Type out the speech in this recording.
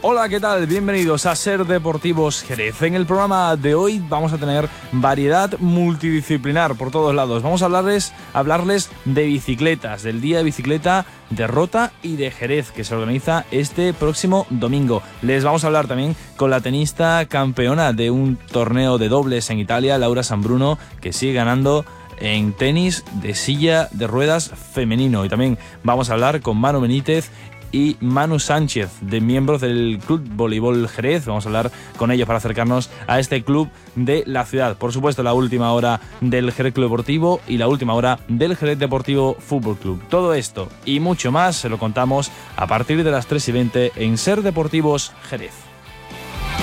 Hola, ¿qué tal? Bienvenidos a Ser Deportivos Jerez. En el programa de hoy vamos a tener variedad multidisciplinar por todos lados. Vamos a hablarles de bicicletas, del Día de Bicicleta de Rota y de Jerez, que se organiza este próximo domingo. Les vamos a hablar también con la tenista campeona de un torneo de dobles en Italia, Laura San Bruno, que sigue ganando en tenis de silla de ruedas femenino. Y también vamos a hablar con Manu Benítez y Manu Sánchez, de miembros del Club Voleibol Jerez. Vamos a hablar con ellos para acercarnos a este club de la ciudad. Por supuesto, la última hora del Jerez Club Deportivo y la última hora del Jerez Deportivo Fútbol Club. Todo esto y mucho más se lo contamos a partir de las 3:20 en Ser Deportivos Jerez.